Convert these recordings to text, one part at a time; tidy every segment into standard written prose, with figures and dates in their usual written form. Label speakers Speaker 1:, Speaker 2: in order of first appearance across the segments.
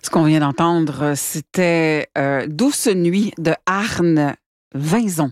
Speaker 1: Ce qu'on vient d'entendre, c'était Douce nuit de Arne Vinzon.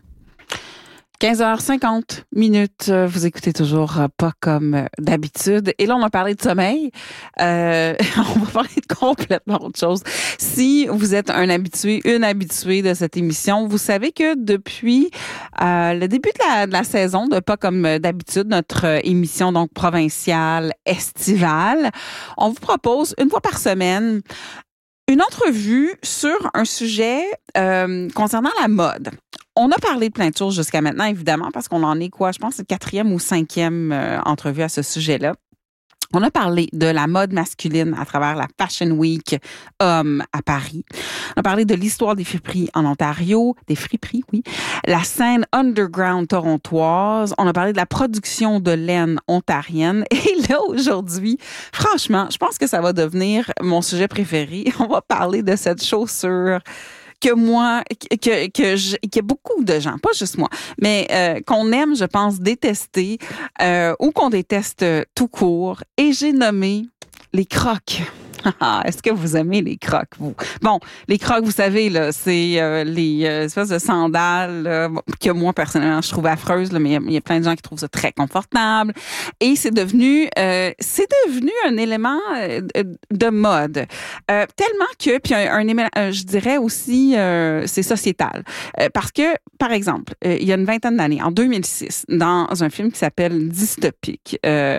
Speaker 1: 15h50 minutes, vous écoutez toujours pas comme d'habitude. Et là, on a parlé de sommeil. On va parler de complètement autre chose. Si vous êtes un habitué, une habituée de cette émission, vous savez que depuis le début de la saison, de pas comme d'habitude, notre émission donc provinciale, estivale, on vous propose une fois par semaine une entrevue sur un sujet concernant la mode. On a parlé de plein de choses jusqu'à maintenant, évidemment, parce qu'on en est je pense, c'est 4e ou 5e entrevue à ce sujet-là. On a parlé de la mode masculine à travers la Fashion Week Homme à Paris. On a parlé de l'histoire des friperies en Ontario, des friperies, oui. La scène underground torontoise. On a parlé de la production de laine ontarienne. Et là, aujourd'hui, franchement, je pense que ça va devenir mon sujet préféré. On va parler de cette chaussure que moi, que beaucoup de gens, pas juste moi, mais qu'on aime, je pense, détester ou qu'on déteste tout court. Et j'ai nommé les Crocs. Est-ce que vous aimez les Crocs, vous? Bon, les Crocs, vous savez, là, c'est les espèces de sandales que moi, personnellement, je trouve affreuses, là, mais il y a plein de gens qui trouvent ça très confortable. Et c'est devenu un élément de mode. Tellement que, puis un élément, je dirais aussi, c'est sociétal. Parce que, par exemple, il y a une vingtaine d'années, en 2006, dans un film qui s'appelle Dystopique,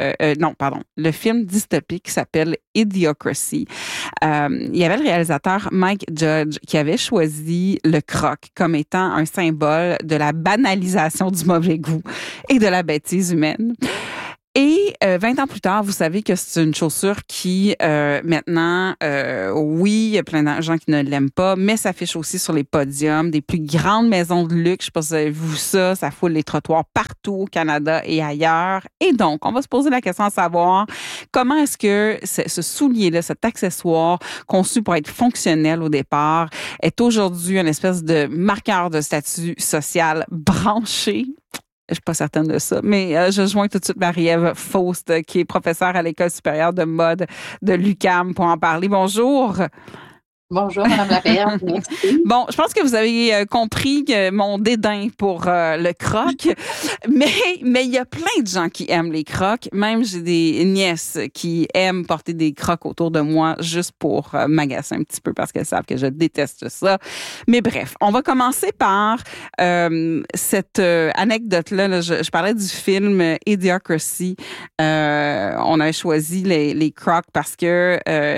Speaker 1: le film Dystopique qui s'appelle Idiocracy. Il y avait le réalisateur Mike Judge qui avait choisi le croc comme étant un symbole de la banalisation du mauvais goût et de la bêtise humaine. Et 20 ans plus tard, vous savez que c'est une chaussure qui, maintenant, oui, il y a plein de gens qui ne l'aiment pas, mais s'affiche aussi sur les podiums des plus grandes maisons de luxe. Je sais pas si vous avez vu ça, ça foule les trottoirs partout au Canada et ailleurs. Et donc, on va se poser la question à savoir comment est-ce que ce soulier-là, cet accessoire conçu pour être fonctionnel au départ, est aujourd'hui une espèce de marqueur de statut social branché. Je suis pas certaine de ça, mais je joins tout de suite Marie-Ève Faust, qui est professeure à l'École supérieure de mode de l'UQAM pour en parler. Bonjour.
Speaker 2: Bonjour, Mme Lapierre. Merci.
Speaker 1: Bon, je pense que vous avez compris mon dédain pour le croc, mais il y a plein de gens qui aiment les crocs. Même j'ai des nièces qui aiment porter des crocs autour de moi juste pour m'agacer un petit peu parce qu'elles savent que je déteste ça. Mais bref, on va commencer par cette anecdote-là. Là, je parlais du film Idiocracy. On avait choisi les crocs parce que,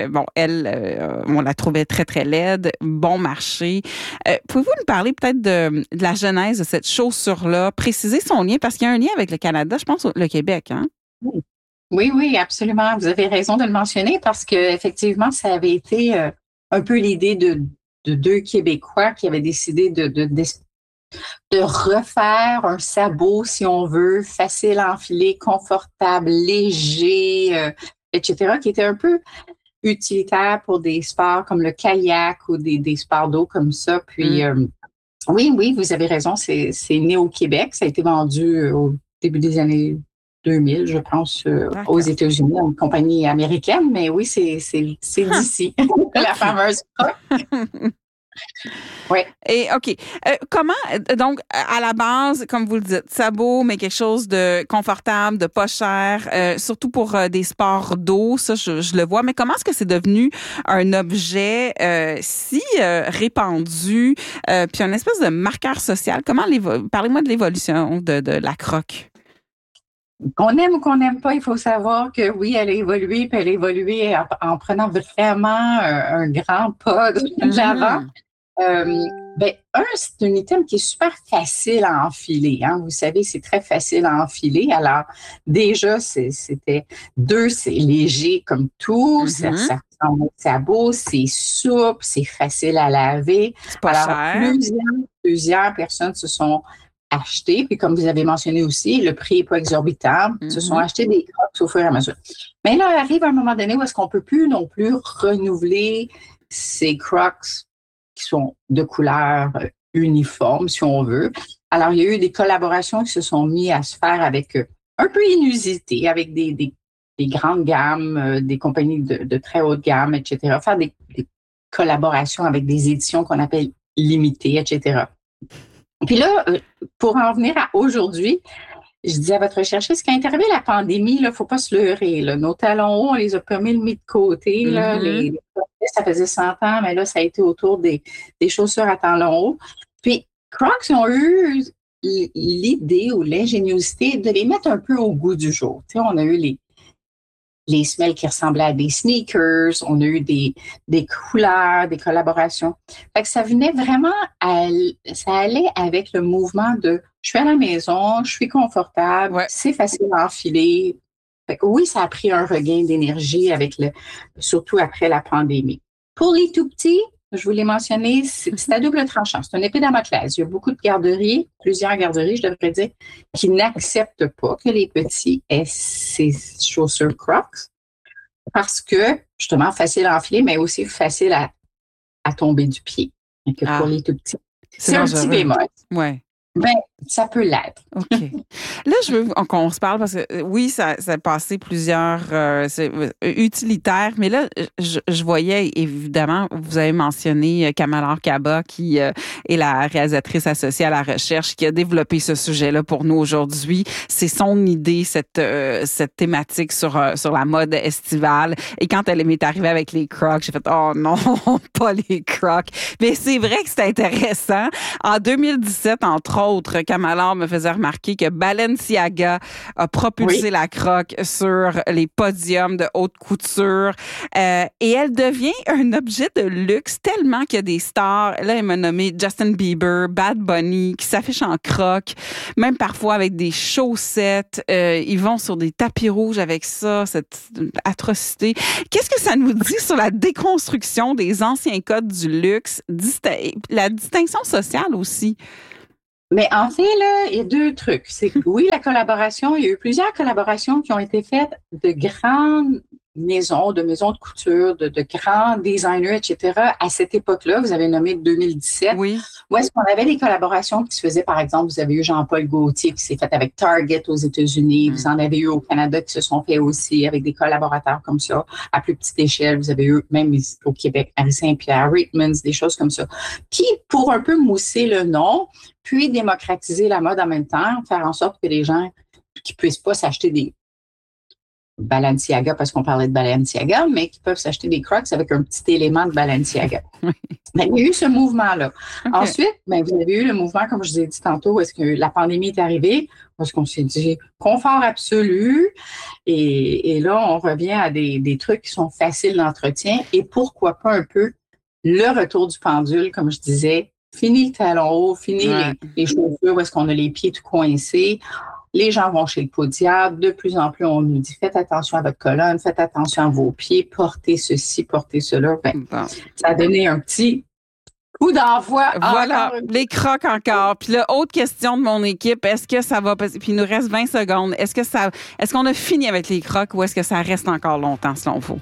Speaker 1: on la trouvait très laide, bon marché. Pouvez-vous nous parler peut-être de la genèse de cette chaussure-là, préciser son lien, parce qu'il y a un lien avec le Canada, je pense, le Québec, hein?
Speaker 2: Oui, absolument. Vous avez raison de le mentionner parce que effectivement, ça avait été un peu l'idée de deux Québécois qui avaient décidé de refaire un sabot, si on veut, facile à enfiler, confortable, léger, etc., qui était un peu utilitaire pour des sports comme le kayak ou des sports d'eau comme ça. Puis, oui, vous avez raison, c'est né au Québec. Ça a été vendu au début des années 2000, je pense, aux États-Unis, à une compagnie américaine. Mais oui, c'est d'ici, la fameuse croc. Oui.
Speaker 1: Et OK. Comment, donc, à la base, comme vous le dites, sabot, mais quelque chose de confortable, de pas cher, surtout pour des sports d'eau, ça, je le vois. Mais comment est-ce que c'est devenu un objet si répandu, puis une espèce de marqueur social? Parlez-moi de l'évolution de la croc.
Speaker 2: Qu'on aime ou qu'on n'aime pas, il faut savoir que oui, elle a évolué, puis elle a évolué en prenant vraiment un grand pas de l'avant. C'est un item qui est super facile à enfiler. Hein. Vous savez, c'est très facile à enfiler. Alors, déjà, c'était c'est léger comme tout. Ça ressemble au sabot, c'est souple, c'est facile à laver.
Speaker 1: C'est pas cher.
Speaker 2: Plusieurs personnes se sont achetées. Puis, comme vous avez mentionné aussi, le prix n'est pas exorbitant. Se sont achetés des crocs au fur et à mesure. Mais là, arrive un moment donné où est-ce qu'on ne peut plus non plus renouveler ces crocs qui sont de couleur uniforme, si on veut. Alors, il y a eu des collaborations qui se sont mises à se faire avec un peu inusité, avec des grandes gammes, des compagnies de très haute gamme, etc. Faire des collaborations avec des éditions qu'on appelle limitées, etc. Puis là, pour en venir à aujourd'hui, je dis à votre recherchiste, quand est arrivée la pandémie, il ne faut pas se leurrer. Là. Nos talons hauts, on les a pas mis de côté. Là. Ça faisait 100 ans, mais là, ça a été autour des chaussures à talons hauts. Puis Crocs ont eu l'idée ou l'ingéniosité de les mettre un peu au goût du jour. Tu sais, on a eu les semelles qui ressemblaient à des sneakers, on a eu des couleurs, des collaborations. Fait que ça venait vraiment, ça allait avec le mouvement de je suis à la maison, je suis confortable, c'est facile à enfiler. Fait que oui, ça a pris un regain d'énergie surtout après la pandémie. Pour les tout petits, je vous l'ai mentionné, c'est à double tranchant. C'est une épée Damoclès. Il y a beaucoup de garderies, plusieurs garderies, je devrais dire, qui n'acceptent pas que les petits aient ces chaussures Crocs parce que, justement, facile à enfiler, mais aussi facile à tomber du pied. Donc, pour les tout petits. C'est un petit bémol.
Speaker 1: Ouais.
Speaker 2: Ben, ça peut l'être.
Speaker 1: OK. Là, je veux qu'on se parle parce que oui, ça a passé plusieurs utilitaires, mais là, je voyais évidemment, vous avez mentionné Kamala Arkaba qui est la réalisatrice associée à la recherche qui a développé ce sujet-là pour nous aujourd'hui. C'est son idée, cette thématique sur la mode estivale. Et quand elle m'est arrivée avec les Crocs, j'ai fait « Oh non, pas les Crocs ». Mais c'est vrai que c'est intéressant. En 2017, entre autres, Kamala me faisait remarquer que Balenciaga a propulsé la croque sur les podiums de haute couture et elle devient un objet de luxe tellement qu'il y a des stars. Là, elle m'a nommé Justin Bieber, Bad Bunny, qui s'affichent en croque, même parfois avec des chaussettes. Ils vont sur des tapis rouges avec ça, cette atrocité. Qu'est-ce que ça nous dit sur la déconstruction des anciens codes du luxe, la distinction sociale aussi?
Speaker 2: Mais en fait, là, il y a deux trucs. C'est que oui, la collaboration, il y a eu plusieurs collaborations qui ont été faites de grandes maisons de couture, de grands designers, etc. À cette époque-là, vous avez nommé 2017.
Speaker 1: Oui.
Speaker 2: Où est-ce qu'on avait des collaborations qui se faisaient, par exemple, vous avez eu Jean-Paul Gaultier qui s'est fait avec Target aux États-Unis. Vous en avez eu au Canada qui se sont fait aussi avec des collaborateurs comme ça, à plus petite échelle. Vous avez eu même au Québec, Marie Saint-Pierre, Rickmans, des choses comme ça. Qui, pour un peu mousser le nom, puis démocratiser la mode en même temps, faire en sorte que les gens qui puissent pas s'acheter des Balenciaga, parce qu'on parlait de Balenciaga, mais qui peuvent s'acheter des Crocs avec un petit élément de Balenciaga. Mais il y a eu ce mouvement-là. Okay. Ensuite, vous avez eu le mouvement, comme je vous ai dit tantôt, où est-ce que la pandémie est arrivée, parce qu'on s'est dit confort absolu, et là, on revient à des trucs qui sont faciles d'entretien, et pourquoi pas un peu le retour du pendule, comme je disais, fini le talon haut, fini les chaussures où est-ce qu'on a les pieds tout coincés. Les gens vont chez le podiatre. De plus en plus, on nous dit faites attention à votre colonne, faites attention à vos pieds, portez ceci, portez cela. Ça a donné un petit coup d'envoi.
Speaker 1: Voilà, les Crocs encore. Puis là, autre question de mon équipe, est-ce que ça va passer? Puis il nous reste 20 secondes. Est-ce qu'on a fini avec les Crocs ou est-ce que ça reste encore longtemps selon vous?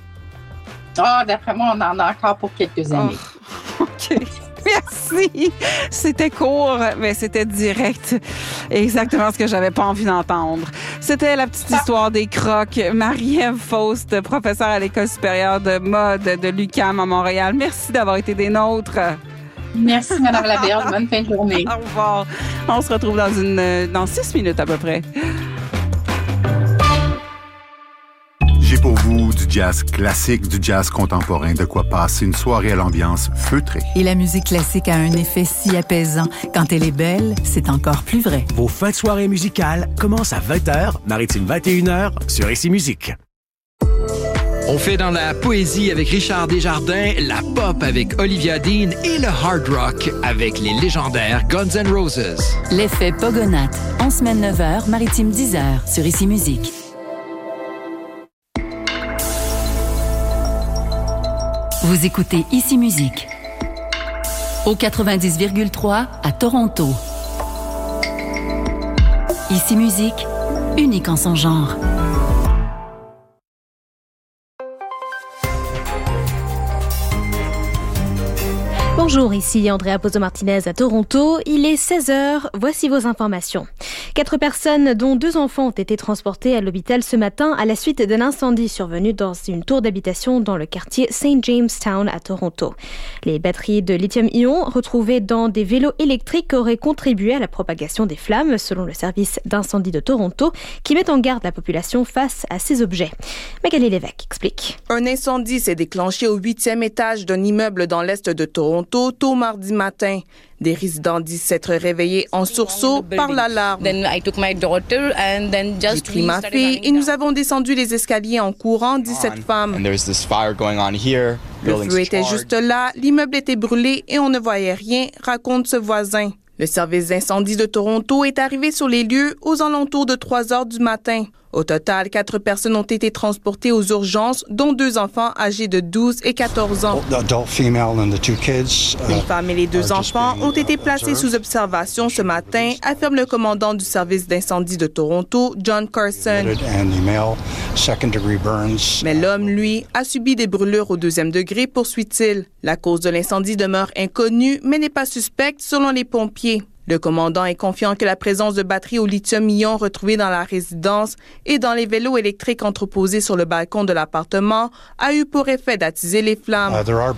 Speaker 2: D'après moi, on en a encore pour quelques années.
Speaker 1: OK. Merci. C'était court, mais c'était direct. Exactement ce que j'avais pas envie d'entendre. C'était la petite histoire des Crocs. Marie-Ève Faust, professeure à l'École supérieure de mode de l'UQAM à Montréal. Merci d'avoir été des nôtres.
Speaker 2: Merci, Mme Laberge. Bonne fin de journée.
Speaker 1: Au revoir. On se retrouve dans 6 minutes à peu près.
Speaker 3: J'ai pour vous du jazz classique, du jazz contemporain, de quoi passer une soirée à l'ambiance feutrée.
Speaker 4: Et la musique classique a un effet si apaisant. Quand elle est belle, c'est encore plus vrai.
Speaker 5: Vos fins de soirée musicales commencent à 20h, Maritime 21h, sur Ici Musique.
Speaker 6: On fait dans la poésie avec Richard Desjardins, la pop avec Olivia Dean et le hard rock avec les légendaires Guns N' Roses.
Speaker 4: L'effet Pogonath, en semaine 9h, Maritime 10h, sur Ici Musique. Vous écoutez Ici Musique au 90,3 à Toronto. Ici Musique, unique en son genre.
Speaker 7: Bonjour, ici Andrea Pozo-Martinez à Toronto. Il est 16h, voici vos informations. 4 personnes, dont 2 enfants, ont été transportées à l'hôpital ce matin à la suite d'un incendie survenu dans une tour d'habitation dans le quartier St. Jamestown à Toronto. Les batteries de lithium-ion retrouvées dans des vélos électriques auraient contribué à la propagation des flammes, selon le service d'incendie de Toronto, qui met en garde la population face à ces objets. Magali Lévesque explique.
Speaker 8: Un incendie s'est déclenché au 8e étage d'un immeuble dans l'est de Toronto tôt mardi matin. Des résidents disent s'être réveillés en sursaut par l'alarme. J'ai pris ma fille et nous avons descendu les escaliers en courant, dit cette femme. Le feu était juste là, l'immeuble était brûlé et on ne voyait rien, raconte ce voisin. Le service d'incendie de Toronto est arrivé sur les lieux aux alentours de 3 heures du matin. Au total, 4 personnes ont été transportées aux urgences, dont 2 enfants âgés de 12 et 14 ans. Une femme et les 2 enfants ont été placés sous observation ce matin, affirme le commandant du service d'incendie de Toronto, John Carson. Mais l'homme, lui, a subi des brûlures au 2e degré, poursuit-il. La cause de l'incendie demeure inconnue, mais n'est pas suspecte selon les pompiers. Le commandant est confiant que la présence de batteries au lithium-ion retrouvées dans la résidence et dans les vélos électriques entreposés sur le balcon de l'appartement a eu pour effet d'attiser les flammes.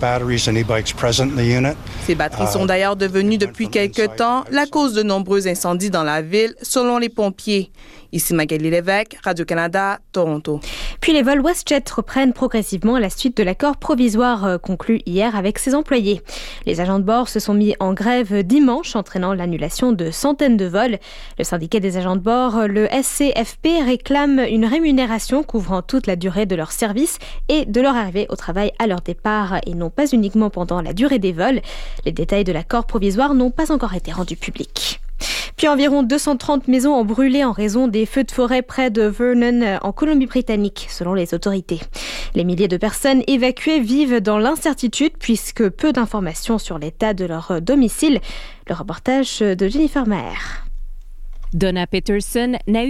Speaker 8: Ces batteries sont d'ailleurs devenues depuis quelque temps la cause de nombreux incendies dans la ville, selon les pompiers. Ici Magali Lévesque, Radio-Canada, Toronto.
Speaker 7: Puis les vols WestJet reprennent progressivement à la suite de l'accord provisoire conclu hier avec ses employés. Les agents de bord se sont mis en grève dimanche, entraînant l'annulation de centaines de vols. Le syndicat des agents de bord, le SCFP, réclame une rémunération couvrant toute la durée de leur service et de leur arrivée au travail à leur départ et non pas uniquement pendant la durée des vols. Les détails de l'accord provisoire n'ont pas encore été rendus publics. Puis environ 230 maisons ont brûlé en raison des feux de forêt près de Vernon en Colombie-Britannique, selon les autorités. Les milliers de personnes évacuées vivent dans l'incertitude puisque peu d'informations sur l'état de leur domicile. Le reportage de Jennifer Maher.
Speaker 9: Donna Peterson n'a